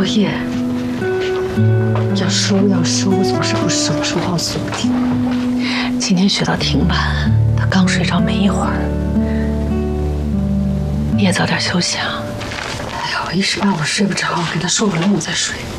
夜。要收，总是不收，说好说不听。今天学到挺晚，他刚睡着没一会儿。你也早点休息啊。哎呀，我一时半会儿睡不着，给他说个冷我再睡。